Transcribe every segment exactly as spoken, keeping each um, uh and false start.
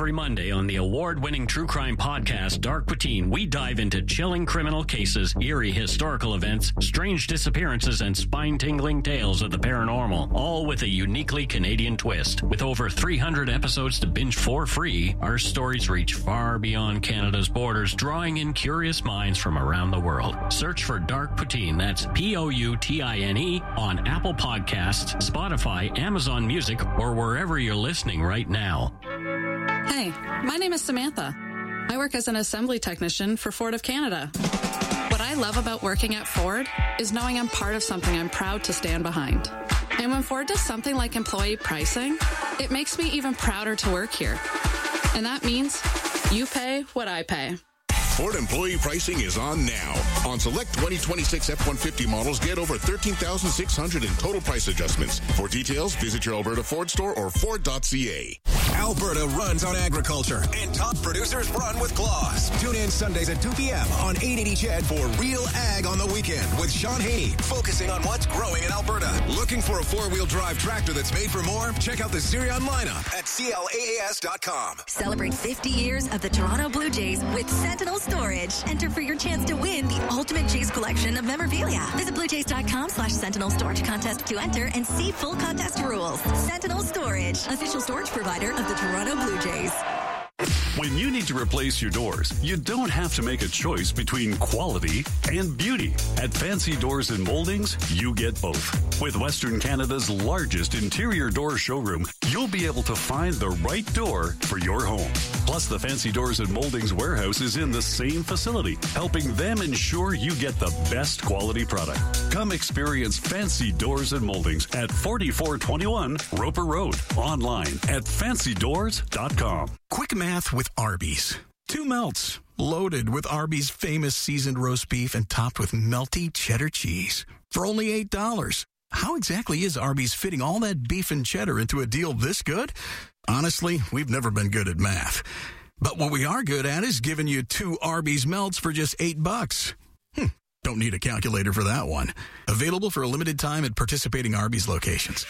Every Monday on the award-winning true crime podcast Dark Poutine, we dive into chilling criminal cases, eerie historical events, strange disappearances, and spine-tingling tales of the paranormal, all with a uniquely Canadian twist. With over three hundred episodes to binge for free, our stories reach far beyond Canada's borders, drawing in curious minds from around the world. Search for Dark Poutine, that's P O U T I N E, on Apple Podcasts, Spotify, Amazon Music, or wherever you're listening right now. Hey, my name is Samantha. I work as an assembly technician for Ford of Canada. What I love about working at Ford is knowing I'm part of something I'm proud to stand behind. And when Ford does something like employee pricing, it makes me even prouder to work here. And that means you pay what I pay. Ford employee pricing is on now. On select twenty twenty-six F one fifty models, get over thirteen thousand six hundred dollars in total price adjustments. For details, visit your Alberta Ford store or Ford dot C A. Alberta runs on agriculture, and top producers run with Claus. Tune in Sundays at two p.m. on eight eighty C H E D for Real Ag on the Weekend with Sean Haney, focusing on what's growing in Alberta. Looking for a four-wheel drive tractor that's made for more? Check out the Sirion lineup at C L A A S dot com. Celebrate fifty years of the Toronto Blue Jays with Sentinel Storage. Enter for your chance to win the ultimate Jays collection of memorabilia. Visit bluejays.com slash Sentinel Storage contest to enter and see full contest rules. Sentinel Storage, official storage provider of the Toronto Blue Jays. When you need to replace your doors, you don't have to make a choice between quality and beauty. At Fancy Doors and Moldings, you get both. With Western Canada's largest interior door showroom, you'll be able to find the right door for your home. Plus, the Fancy Doors and Moldings warehouse is in the same facility, helping them ensure you get the best quality product. Come experience Fancy Doors and Moldings at forty-four twenty-one Roper Road. Online at fancy doors dot com. Quick math with Arby's. Two melts, loaded with Arby's famous seasoned roast beef and topped with melty cheddar cheese. For only eight dollars. How exactly is Arby's fitting all that beef and cheddar into a deal this good? Honestly, we've never been good at math. But what we are good at is giving you two Arby's melts for just eight bucks. Hmm. Don't need a calculator for that one. Available for a limited time at participating Arby's locations.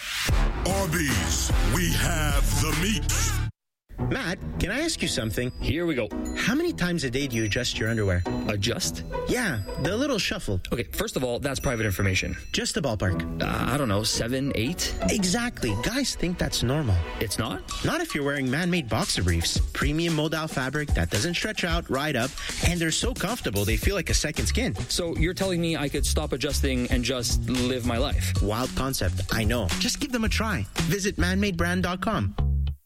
Arby's, we have the meat. Matt, can I ask you something? Here we go. How many times a day do you adjust your underwear? Adjust? Yeah, the little shuffle. Okay, first of all, that's private information. Just a ballpark. Uh, I don't know, seven, eight? Exactly. Guys think that's normal. It's not? Not if you're wearing man-made boxer briefs. Premium modal fabric that doesn't stretch out, ride up, and they're so comfortable they feel like a second skin. So you're telling me I could stop adjusting and just live my life? Wild concept, I know. Just give them a try. Visit man made brand dot com.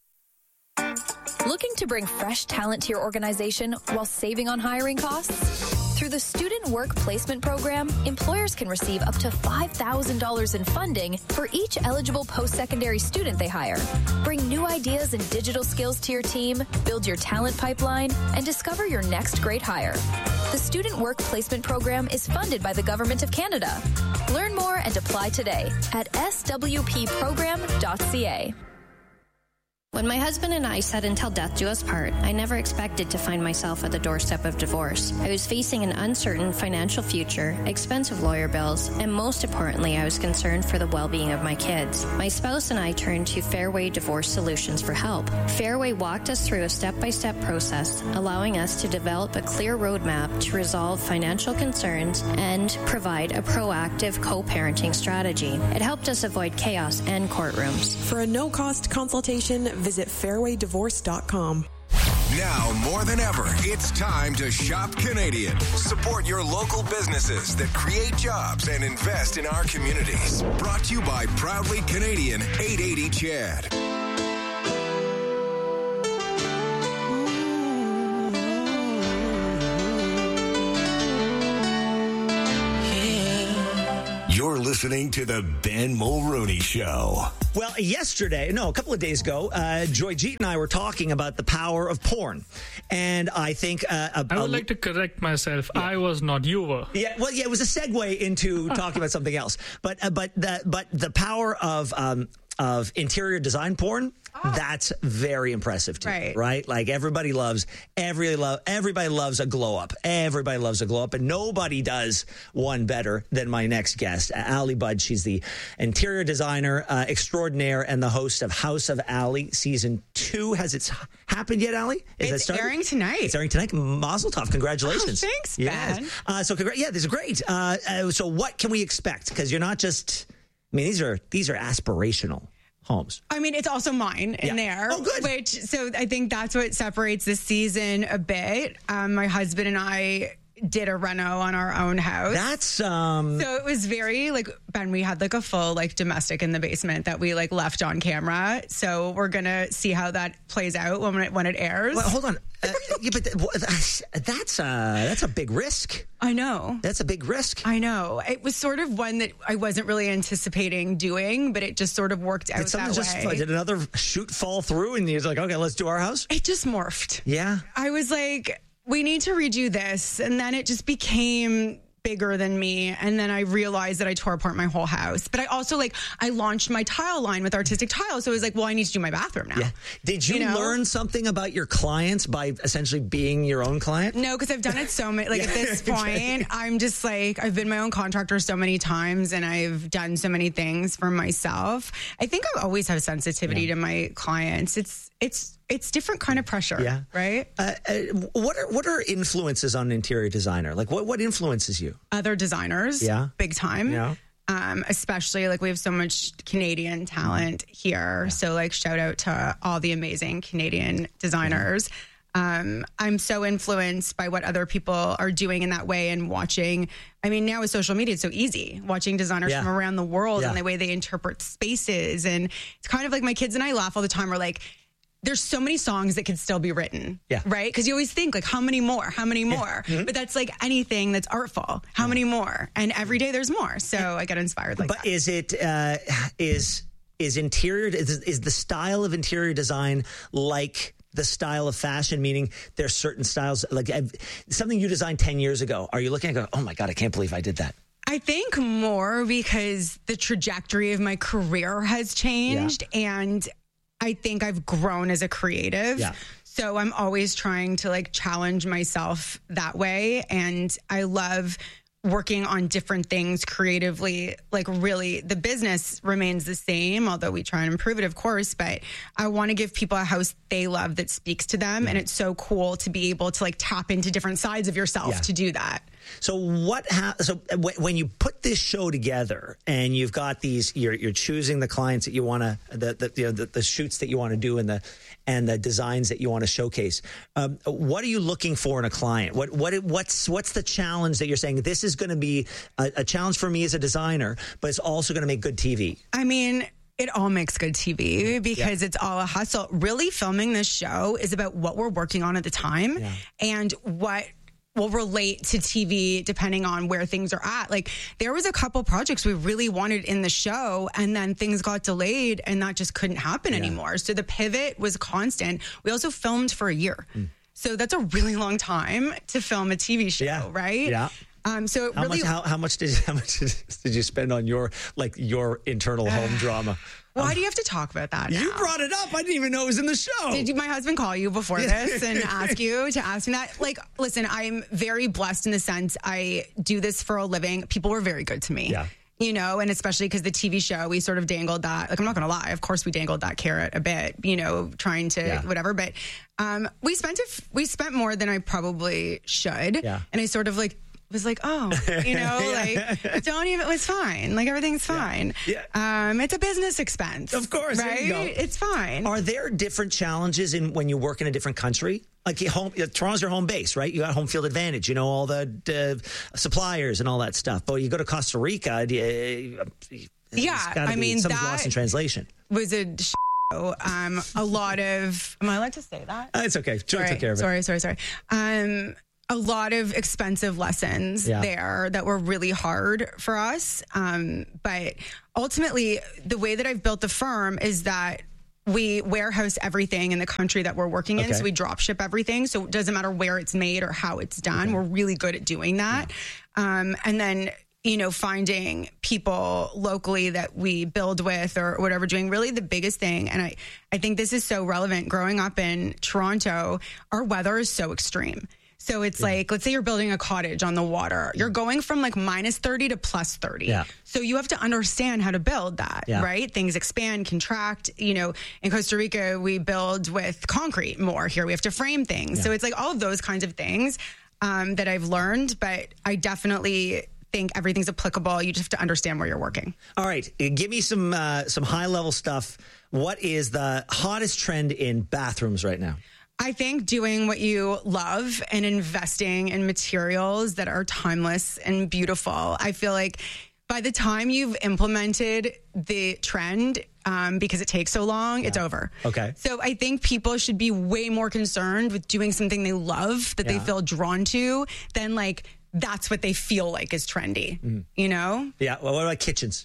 Looking to bring fresh talent to your organization while saving on hiring costs? Through the Student Work Placement Program, employers can receive up to five thousand dollars in funding for each eligible post-secondary student they hire. Bring new ideas and digital skills to your team, build your talent pipeline, and discover your next great hire. The Student Work Placement Program is funded by the Government of Canada. Learn more and apply today at s w p program dot c a. When my husband and I said until death do us part, I never expected to find myself at the doorstep of divorce. I was facing an uncertain financial future, expensive lawyer bills, and most importantly, I was concerned for the well-being of my kids. My spouse and I turned to Fairway Divorce Solutions for help. Fairway walked us through a step-by-step process, allowing us to develop a clear roadmap to resolve financial concerns and provide a proactive co-parenting strategy. It helped us avoid chaos and courtrooms. For a no-cost consultation, visit fairway divorce dot com. Now more than ever, it's time to shop Canadian. Support your local businesses that create jobs and invest in our communities. Brought to you by Proudly Canadian eight eighty C H E D. You're listening to the Ben Mulroney Show. Well, yesterday, no, a couple of days ago, uh, Joyjeet and I were talking about the power of porn. And I think... Uh, a, I would a, like to correct myself. Yeah. I was not, you were. Yeah, well, yeah, it was a segue into talking about something else. But uh, but the, but the power of... Um, of interior design porn, oh. that's very impressive to right. me, right? Like everybody loves, every love, everybody loves a glow up. Everybody loves a glow up, and nobody does one better than my next guest, Ali Budd. She's the interior designer uh, extraordinaire and the host of House of Ali season two. two, has it happened yet, Ali? Is it's airing tonight. It's airing tonight. Mazel tov. Congratulations. Oh, thanks, yes. Ben. Uh, so, congra- yeah, this is great. Uh, uh, so what can we expect? Because you're not just, I mean, these are these are aspirational homes. I mean, it's also mine in Yeah. there. Oh, good. Which, so I think that's what separates this season a bit. Um, my husband and I did a reno on our own house. That's um so it was very like, Ben, we had like a full like domestic in the basement that we like left on camera. So we're gonna see how that plays out when it when it airs. Well, hold on. Uh, yeah, but th- that's that's uh that's a big risk. I know. That's a big risk. I know. It was sort of one that I wasn't really anticipating doing, but it just sort of worked out Did something that just way. did another shoot fall through, and he's like, okay, let's do our house? It just morphed. Yeah. I was like, we need to redo this. And then it just became bigger than me. And then I realized that I tore apart my whole house. But I also like, I launched my tile line with Artistic Tile. So I was like, well, I need to do my bathroom now. Yeah. Did you, You know? learn something about your clients by essentially being your own client? No, because I've done it so many, like Yeah. at this point, I'm just like, I've been my own contractor so many times and I've done so many things for myself. I think I always have sensitivity to my clients. It's, it's, it's different kind of pressure. Yeah. Right. Uh, uh, what are what are influences on an interior designer? Like what what influences you? Other designers. Yeah. Big time. Yeah. Um, especially like we have so much Canadian talent here. Yeah. So like shout out to all the amazing Canadian designers. Yeah. Um, I'm so influenced by what other people are doing in that way and watching. I mean, now with social media, it's so easy watching designers Yeah. from around the world Yeah. and the way they interpret spaces. And it's kind of like my kids and I laugh all the time. We're like, there's so many songs that could still be written. Yeah. Right? Because you always think like, how many more? How many more? Mm-hmm. But that's like anything that's artful. How many more? And every day there's more. So I get inspired like but that. is it uh, is is interior is, is the style of interior design like the style of fashion? Meaning there's certain styles like I've, something you designed ten years ago. Are you looking at go, oh my God, I can't believe I did that? I think more because the trajectory of my career has changed and I think I've grown as a creative. Yeah. So I'm always trying to like challenge myself that way. And I love working on different things creatively. Like really the business remains the same, although we try and improve it, of course, but I want to give people a house they love that speaks to them. And it's so cool to be able to like tap into different sides of yourself Yeah. to do that. So what? Ha- so w- when you put this show together and you've got these, you're you're choosing the clients that you want to, the the, you know, the the shoots that you want to do and the and the designs that you want to showcase. Um, what are you looking for in a client? What what what's what's the challenge that you're saying this is going to be a, a challenge for me as a designer, but it's also going to make good T V? I mean, it all makes good T V because Yeah. it's all a hustle. Really filming this show is about what we're working on at the time Yeah. and what will relate to T V depending on where things are at. Like there was a couple projects we really wanted in the show and then things got delayed and that just couldn't happen Yeah. anymore. So the pivot was constant. We also filmed for a year. Mm. So that's a really long time to film a T V show, Yeah. right? Yeah. Um, so it How really, much? How, how much did how much did, did you spend on your like your internal home drama? why do you have to talk about that now? You brought it up. I didn't even know it was in the show. Did you, my husband call you before this and ask you to ask me that? Like, listen, I'm very blessed in the sense I do this for a living. People were very good to me. Yeah. You know, and especially because the T V show, we sort of dangled that. Like, I'm not going to lie. Of course, we dangled that carrot a bit, you know, trying to Yeah. whatever. But um, we spent it, we spent more than I probably should. Yeah. And I sort of like, was like, oh, you know, Yeah. like, don't even, it was fine. Like, everything's fine. Yeah. Um, it's a business expense. Of course, there right? you go. It's fine. Are there different challenges in when you work in a different country? Like your home, Toronto's your home base, right? You got home field advantage. You know all the uh, suppliers and all that stuff. But you go to Costa Rica, do you, Yeah, I mean, something's that lost in translation. was a show. Um, a lot of, am I allowed to say that? Uh, it's okay. Joe sorry, took care of it. sorry, sorry, sorry. Um, a lot of expensive lessons Yeah. there that were really hard for us. Um, but ultimately, the way that I've built the firm is that we warehouse everything in the country that we're working in. Okay. So we drop ship everything. So it doesn't matter where it's made or how it's done. We're really good at doing that. Um, and then, you know, finding people locally that we build with or whatever, doing really the biggest thing. And I, I think this is so relevant. Growing up in Toronto, our weather is so extreme. So it's yeah. like, let's say you're building a cottage on the water. You're going from like minus thirty to plus thirty. Yeah. So you have to understand how to build that, yeah. right? Things expand, contract. You know, in Costa Rica, we build with concrete more. Here we have to frame things. Yeah. So it's like all of those kinds of things um, that I've learned. But I definitely think everything's applicable. You just have to understand where you're working. All right. Give me some uh, some high level stuff. What is the hottest trend in bathrooms right now? I think doing what you love and investing in materials that are timeless and beautiful. I feel like by the time you've implemented the trend, um, because it takes so long, yeah. it's over. Okay. So I think people should be way more concerned with doing something they love, that yeah. they feel drawn to, than like that's what they feel like is trendy, mm. you know? Yeah. Well, what about kitchens?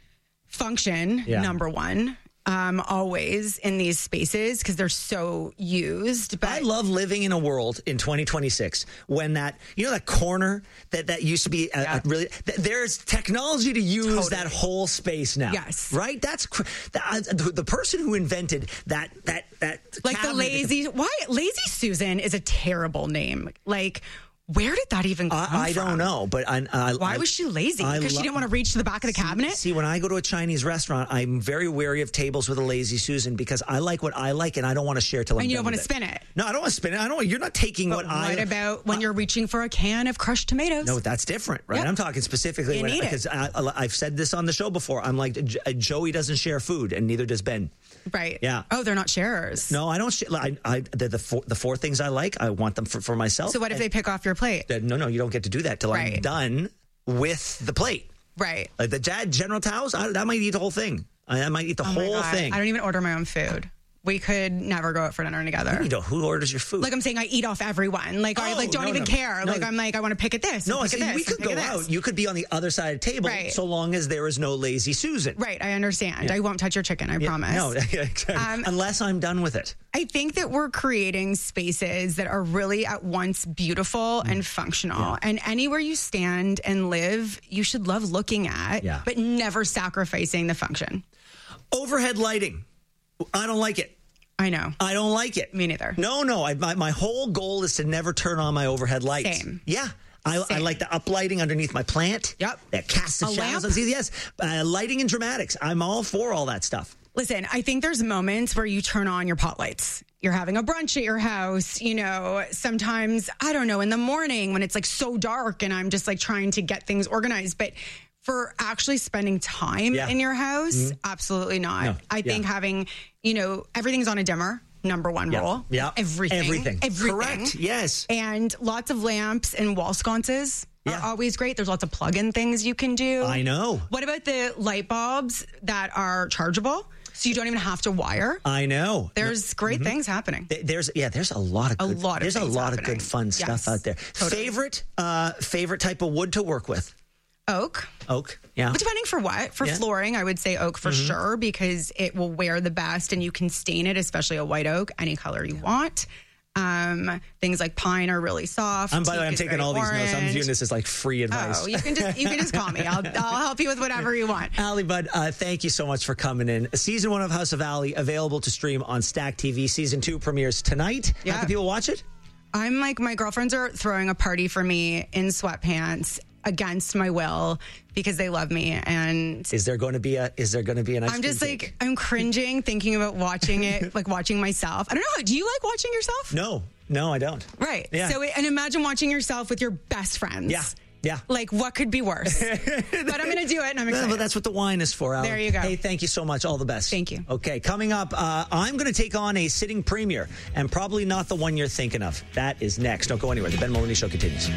Function, yeah. number one. Um, always in these spaces because they're so used. But I love living in a world in twenty twenty-six when that, you know, that corner that, that used to be a, yeah. a really, th- there's technology to use totally. that whole space now. Yes. Right? That's cr- that, uh, the person who invented that, that, that. Like cabinet, the lazy, why? Lazy Susan is a terrible name. Like, where did that even come I, I from? don't know, but I, I, why I, was she lazy? I Because lo- she didn't want to reach to the back of the see, cabinet? See, when I go to a Chinese restaurant, I'm very wary of tables with a lazy Susan because I like what I like and I don't want to share till I'm And you done don't want with to it. spin it. No, I don't want to spin it. I don't. You're not taking But what, what I. What about when uh, you're reaching for a can of crushed tomatoes? No, that's different, right? Yep. I'm talking specifically You when need it. because I, I've said this on the show before. I'm like J- Joey doesn't share food, and neither does Ben. Right. Yeah. Oh, they're not sharers. No, I don't. Sh- I, I the the four, the four things I like, I want them for, for myself. So what if and, they pick off your plate? Uh, no, no, you don't get to do that till Right. I'm done with the plate. Right. Like the Dad General Tso's, I, I might eat the whole thing. I, I might eat the Oh my whole God. thing. I don't even order my own food. We could never go out for dinner together. You know, who orders your food? Like I'm saying, I eat off everyone. Like I Oh, like don't no, even no. care. No. Like I'm like I want to pick at this. No, and pick see, at this, we and could pick go at this. out. You could be on the other side of the table, Right. so long as there is no lazy Susan. Right, I understand. Yeah. I won't touch your chicken. I Yeah, promise. No, exactly. Um, unless I'm done with it. I think that we're creating spaces that are really at once beautiful and functional. Yeah. And anywhere you stand and live, you should love looking at, Yeah. but never sacrificing the function. Overhead lighting. I don't like it. I know. I don't like it. Me neither. No, no. I, my, my whole goal is to never turn on my overhead lights. Same. Yeah. I, I like the uplighting underneath my plant. Yep. That casts the A shadows. lamp? Yes. Uh, lighting and dramatics. I'm all for all that stuff. Listen, I think there's moments where you turn on your pot lights. You're having a brunch at your house, you know, sometimes, I don't know, in the morning when it's like so dark and I'm just like trying to get things organized. But for actually spending time Yeah. in your house, Mhm. absolutely not. No. I think Yeah. having, you know, everything's on a dimmer. Number one Yeah. rule. Yeah. Everything. Everything. Everything. Correct. Yes. And lots of lamps and wall sconces Yeah. are always great. There's lots of plug-in things you can do. I know. What about the light bulbs that are chargeable? So you don't even have to wire. I know. There's great Mhm. things happening. Th- There's yeah, there's a lot of A good, lot of there's a things lot of happening. good fun Yes. stuff out there. Totally. Favorite uh favorite type of wood to work with? Oak. Oak. Yeah. But depending for what. For Yeah. flooring, I would say oak for Mhm. sure because it will wear the best and you can stain it, especially a white oak, any color you want. Um, things like pine are really soft. I'm by the way, I'm Teak is taking very all these notes. I'm orange. viewing this as like free advice. Oh, you can just you can just call me. I'll I'll help you with whatever you want. Ali Bud, uh, thank you so much for coming in. Season one of House of Ali available to stream on Stack T V. Season two premieres tonight. Yeah. How can people watch it? I'm like, my girlfriends are throwing a party for me in sweatpants against my will because they love me. And Is there going to be a? Is there going to be an? ice I'm just cream like, cake? I'm cringing thinking about watching it, like watching myself. I don't know. Do you like watching yourself? No, no, I don't. Right. Yeah. So, and imagine watching yourself with your best friends. Yeah. Yeah. Like, what could be worse? But I'm going to do it, and I'm No, excited. but that's what the wine is for, Ali. There you go. Hey, thank you so much. All the best. Thank you. Okay, coming up, uh, I'm going to take on a sitting premier, and probably not the one you're thinking of. That is next. Don't go anywhere. The Ben Mulroney Show continues.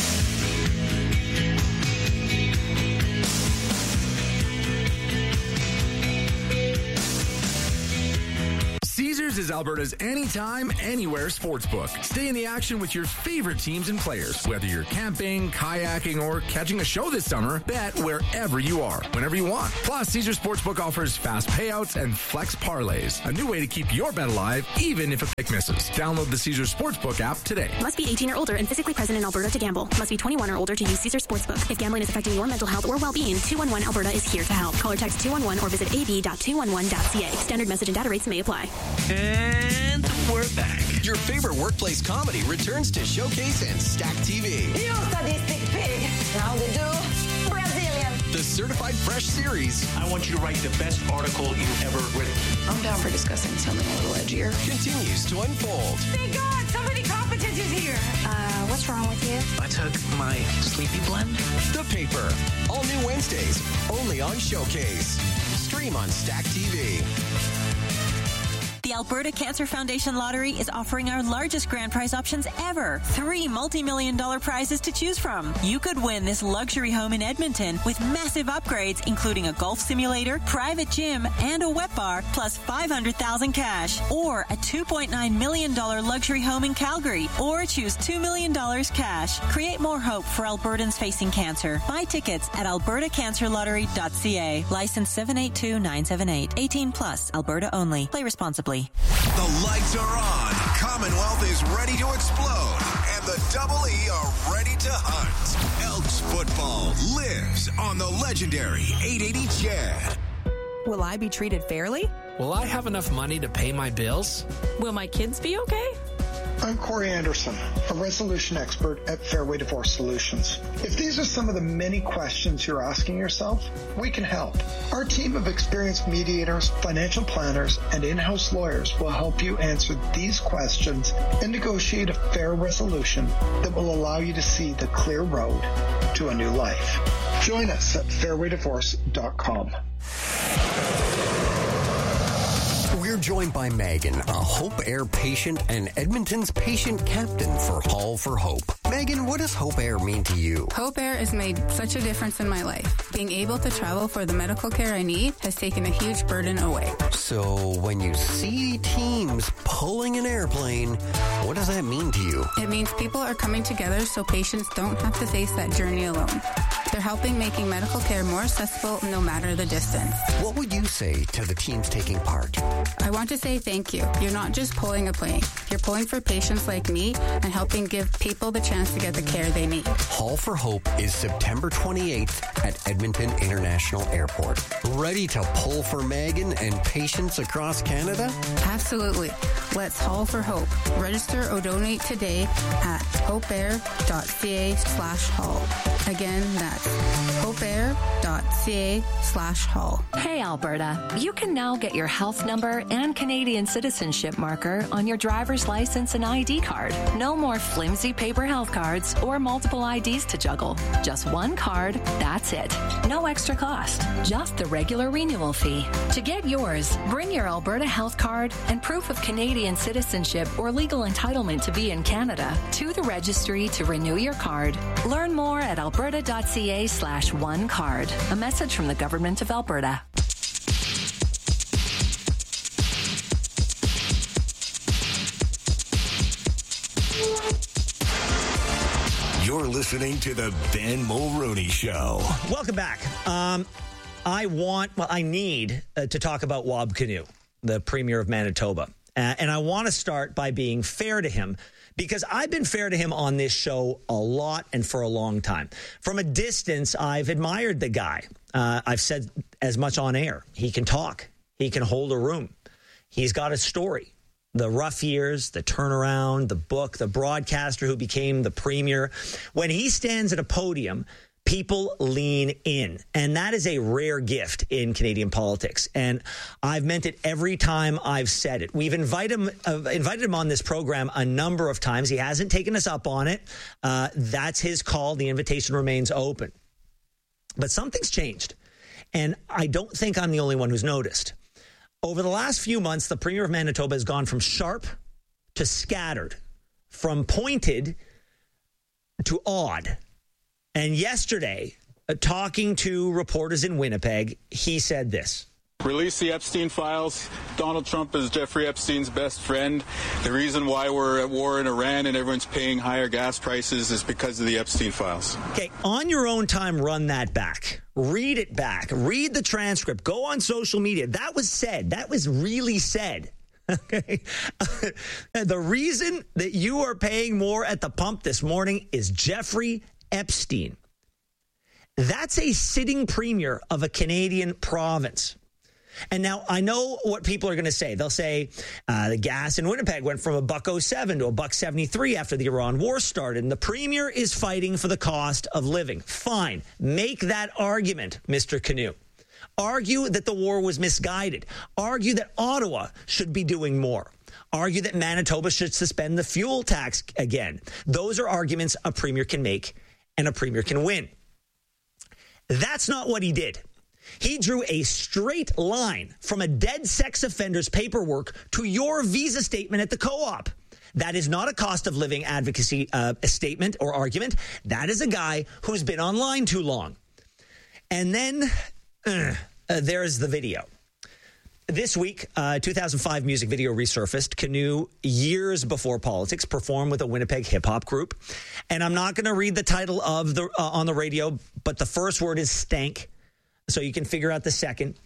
Caesars is Alberta's anytime, anywhere sportsbook. Stay in the action with your favorite teams and players. Whether you're camping, kayaking, or catching a show this summer, bet wherever you are, whenever you want. Plus, Caesars Sportsbook offers fast payouts and flex parlays, a new way to keep your bet alive, even if a pick misses. Download the Caesars Sportsbook app today. Must be eighteen or older and physically present in Alberta to gamble. Must be twenty-one or older to use Caesars Sportsbook. If gambling is affecting your mental health or well-being, two one one Alberta is here to help. Call or text two one one or visit a b dot two one one dot c a. Standard message and data rates may apply. And we're back. Your favorite workplace comedy returns to Showcase and Stack T V. You sadistic pig. How they do? Brazilian. The Certified Fresh series. I want you to write the best article you've ever written. I'm down for discussing something a little edgier. Continues to unfold. Thank God, somebody competent is here. Uh, what's wrong with you? I took my sleepy blend. The Paper. All new Wednesdays. Only on Showcase. Stream on Stack T V. The Alberta Cancer Foundation Lottery is offering our largest grand prize options ever. Three multi-million dollar prizes to choose from. You could win this luxury home in Edmonton with massive upgrades, including a golf simulator, private gym, and a wet bar, plus five hundred thousand dollars cash. Or a two point nine million dollars luxury home in Calgary. Or choose two million dollars cash. Create more hope for Albertans facing cancer. Buy tickets at alberta cancer lottery dot c a. License seven eight two nine seven eight. eighteen plus. Alberta only. Play responsibly. The lights are on. Commonwealth is ready to explode. And the Double E are ready to hunt. Elks football lives on the legendary eight eighty C H E D. Will I be treated fairly? Will I have enough money to pay my bills? Will my kids be okay? I'm Corey Anderson, a resolution expert at Fairway Divorce Solutions. If these are some of the many questions you're asking yourself, we can help. Our team of experienced mediators, financial planners, and in-house lawyers will help you answer these questions and negotiate a fair resolution that will allow you to see the clear road to a new life. Join us at fairway divorce dot com. We're joined by Megan, a Hope Air patient and Edmonton's patient captain for Hall for Hope. Megan, what does Hope Air mean to you? Hope Air has made such a difference in my life. Being able to travel for the medical care I need has taken a huge burden away. So when you see teams pulling an airplane, what does that mean to you? It means people are coming together so patients don't have to face that journey alone. They're helping making medical care more accessible no matter the distance. What would you say to the teams taking part? I want to say thank you. You're not just pulling a plane. You're pulling for patients like me and helping give people the chance to get the care they need. Hall for Hope is September twenty-eighth at Edmonton International Airport. Ready to pull for Megan and patients across Canada? Absolutely. Let's Hall for Hope. Register or donate today at hopeair dot c a slash hall. Again, that's hopeair dot c a slash hall. Hey, Alberta. You can now get your health number and Canadian citizenship marker on your driver's license and I D card. No more flimsy paper health cards or multiple I Ds to juggle. Just one card, that's it. No extra cost, just the regular renewal fee. To get yours, bring your Alberta health card and proof of Canadian citizenship or legal entitlement to be in Canada to the registry to renew your card. Learn more at alberta dot c a slash one card. A message from the Government of Alberta. You're listening to the Ben Mulroney Show. Welcome back. Um, I want, well, I need uh, to talk about Wab Kinew, the Premier of Manitoba. Uh, and I want to start by being fair to him, because I've been fair to him on this show a lot and for a long time. From a distance, I've admired the guy. Uh, I've said as much on air. He can talk. He can hold a room. He's got a story. The rough years, the turnaround, the book, the broadcaster who became the premier. When he stands at a podium, people lean in. And that is a rare gift in Canadian politics. And I've meant it every time I've said it. We've invited him, uh, invited him on this program a number of times. He hasn't taken us up on it. Uh, that's his call. The invitation remains open. But something's changed. And I don't think I'm the only one who's noticed. Over the last few months, the Premier of Manitoba has gone from sharp to scattered, from pointed to odd. And yesterday, uh, talking to reporters in Winnipeg, he said this. Release the Epstein files. Donald Trump is Jeffrey Epstein's best friend. The reason why we're at war in Iran and everyone's paying higher gas prices is because of the Epstein files. Okay, on your own time, run that back. Read it back. Read the transcript. Go on social media. That was said. That was really said. Okay. The reason that you are paying more at the pump this morning is Jeffrey Epstein. That's a sitting premier of a Canadian province. And now I know what people are going to say. They'll say uh, the gas in Winnipeg went from a buck oh seven to a buck seventy-three after the Iran war started. And the premier is fighting for the cost of living. Fine. Make that argument, Mister Canoe. Argue that the war was misguided. Argue that Ottawa should be doing more. Argue that Manitoba should suspend the fuel tax again. Those are arguments a premier can make and a premier can win. That's not what he did. He drew a straight line from a dead sex offender's paperwork to your visa statement at the co-op. That is not a cost of living advocacy uh, statement or argument. That is a guy who's been online too long. And then uh, uh, there's the video. This week, uh, two thousand five music video resurfaced. Canoe, years before politics, performed with a Winnipeg hip-hop group. And I'm not going to read the title of the uh, on the radio, but the first word is stank, so you can figure out the second.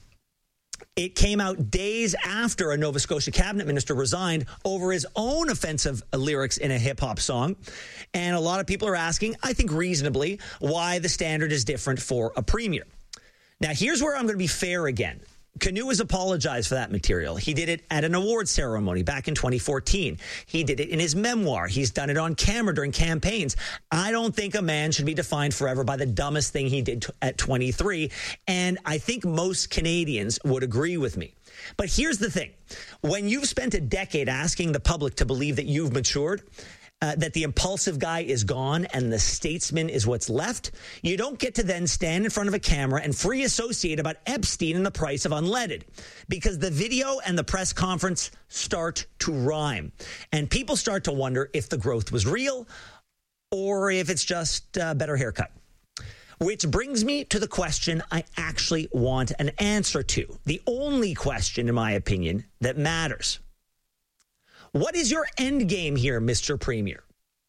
It came out days after a Nova Scotia cabinet minister resigned over his own offensive lyrics in a hip-hop song. And a lot of people are asking, I think reasonably, why the standard is different for a premier. Now, here's where I'm going to be fair again. Canoe has apologized for that material. He did it at an award ceremony back in twenty fourteen. He did it in his memoir. He's done it on camera during campaigns. I don't think a man should be defined forever by the dumbest thing he did t- at twenty-three. And I think most Canadians would agree with me. But here's the thing. When you've spent a decade asking the public to believe that you've matured, Uh, that the impulsive guy is gone and the statesman is what's left, you don't get to then stand in front of a camera and free associate about Epstein and the price of unleaded, because the video and the press conference start to rhyme. And people start to wonder if the growth was real or if it's just a better haircut. Which brings me to the question I actually want an answer to. The only question, in my opinion, that matters. What is your end game here, Mister Premier?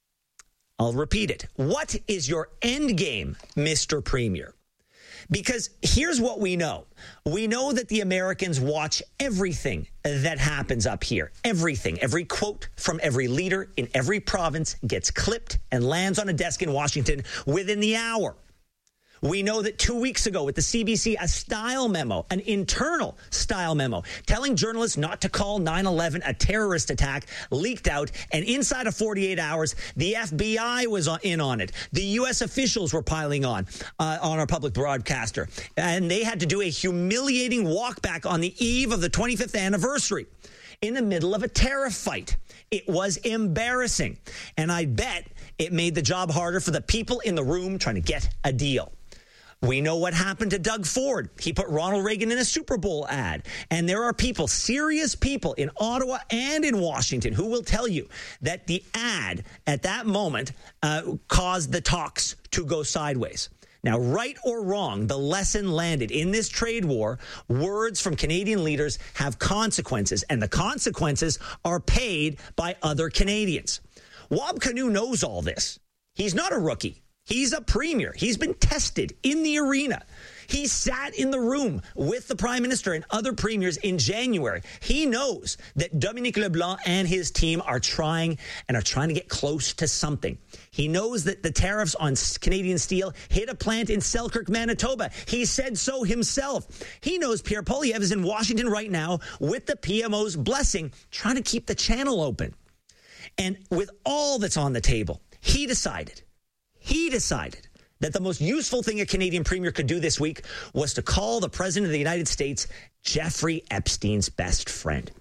I'll repeat it. What is your end game, Mister Premier? Because here's what we know. We know that the Americans watch everything that happens up here. Everything. Every quote from every leader in every province gets clipped and lands on a desk in Washington within the hour. We know that two weeks ago with the C B C, a style memo, an internal style memo, telling journalists not to call nine eleven a terrorist attack leaked out. And inside of forty-eight hours, the F B I was in on it. The U S officials were piling on, uh, on our public broadcaster. And they had to do a humiliating walk back on the eve of the twenty-fifth anniversary in the middle of a tariff fight. It was embarrassing. And I bet it made the job harder for the people in the room trying to get a deal. We know what happened to Doug Ford. He put Ronald Reagan in a Super Bowl ad. And there are people, serious people in Ottawa and in Washington who will tell you that the ad at that moment uh, caused the talks to go sideways. Now, right or wrong, the lesson landed. In this trade war, words from Canadian leaders have consequences, and the consequences are paid by other Canadians. Wab Kinew knows all this. He's not a rookie. He's a premier. He's been tested in the arena. He sat in the room with the prime minister and other premiers in January. He knows that Dominique LeBlanc and his team are trying and are trying to get close to something. He knows that the tariffs on Canadian steel hit a plant in Selkirk, Manitoba. He said so himself. He knows Pierre Poilievre is in Washington right now with the P M O's blessing, trying to keep the channel open. And with all that's on the table, he decided He decided that the most useful thing a Canadian premier could do this week was to call the president of the United States Jeffrey Epstein's best friend.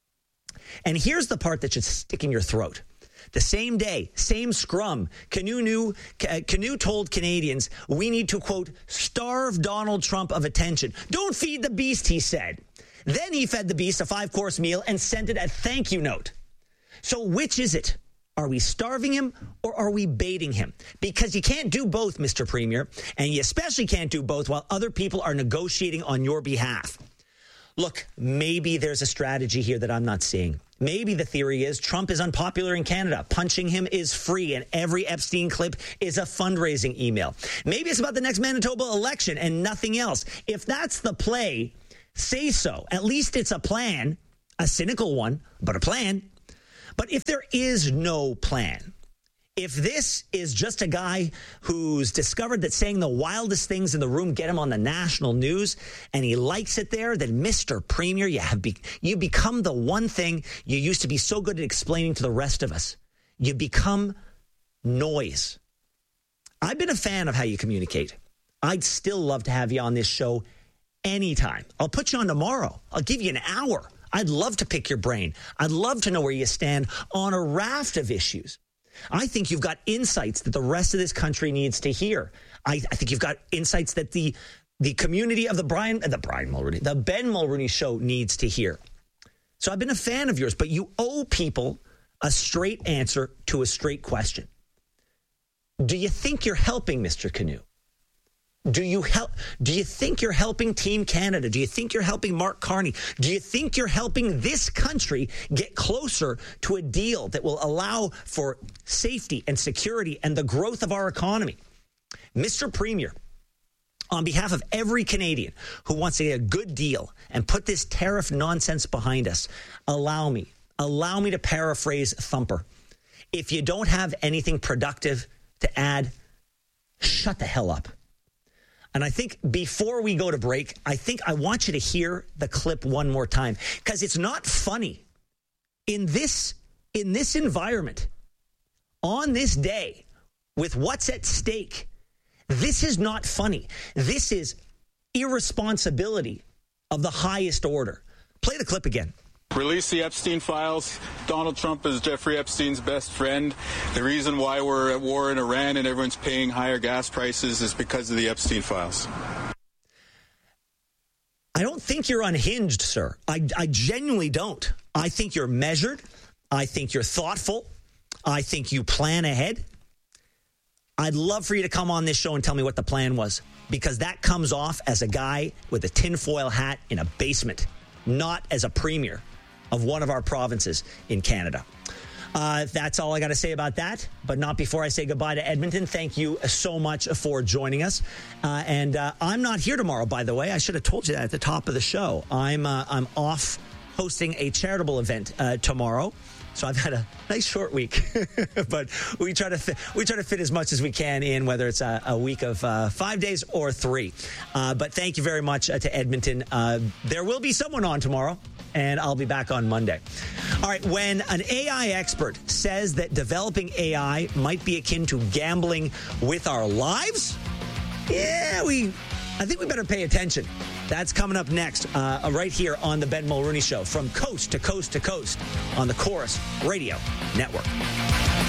And here's the part that should stick in your throat. The same day, same scrum, Kinew, knew, Kinew told Canadians, we need to, quote, starve Donald Trump of attention. Don't feed the beast, he said. Then he fed the beast a five-course meal and sent it a thank you note. So which is it? Are we starving him or are we baiting him? Because you can't do both, Mister Premier, and you especially can't do both while other people are negotiating on your behalf. Look, maybe there's a strategy here that I'm not seeing. Maybe the theory is Trump is unpopular in Canada. Punching him is free, and every Epstein clip is a fundraising email. Maybe it's about the next Manitoba election and nothing else. If that's the play, say so. At least it's a plan, a cynical one, but a plan. But if there is no plan, If this is just a guy who's discovered that saying the wildest things in the room get him on the national news and he likes it there, then Mister Premier, you have be- you become the one thing you used to be so good at explaining to the rest of us. You become noise. I've been a fan of how you communicate. I'd still love to have you on this show anytime. I'll put you on tomorrow. I'll give you an hour. I'd love to pick your brain. I'd love to know where you stand on a raft of issues. I think you've got insights that the rest of this country needs to hear. I, I think you've got insights that the the community of the Brian, the Brian Mulroney, the Ben Mulroney show needs to hear. So I've been a fan of yours, but you owe people a straight answer to a straight question. Do you think you're helping Mister Canoe? Do you help? Do you think you're helping Team Canada? Do you think you're helping Mark Carney? Do you think you're helping this country get closer to a deal that will allow for safety and security and the growth of our economy? Mister Premier, on behalf of every Canadian who wants to get a good deal and put this tariff nonsense behind us, allow me, allow me to paraphrase Thumper. If you don't have anything productive to add, shut the hell up. And I think before we go to break, I think I want you to hear the clip one more time, because it's not funny. In this, in this environment, on this day, with what's at stake, this is not funny. This is irresponsibility of the highest order. Play the clip again. Release the Epstein files. Donald Trump is Jeffrey Epstein's best friend. The reason why we're at war in Iran and everyone's paying higher gas prices is because of the Epstein files. I don't think you're unhinged, sir. I, I genuinely don't. I think you're measured. I think you're thoughtful. I think you plan ahead. I'd love for you to come on this show and tell me what the plan was, because that comes off as a guy with a tinfoil hat in a basement, not as a premier of one of our provinces in Canada. Uh, that's all I got to say about that, but not before I say goodbye to Edmonton. Thank you so much for joining us. Uh, and uh, I'm not here tomorrow, by the way. I should have told you that at the top of the show. I'm uh, I'm off hosting a charitable event uh, tomorrow. So I've had a nice short week, but we try to fit, we try to fit as much as we can in, whether it's a, a week of uh, five days or three. Uh, but thank you very much uh, to Edmonton. Uh, there will be someone on tomorrow, and I'll be back on Monday. All right, when an A I expert says that developing A I might be akin to gambling with our lives, yeah, we. I think we better pay attention. That's coming up next, uh, right here on the Ben Mulroney Show, from coast to coast to coast on the Chorus Radio Network.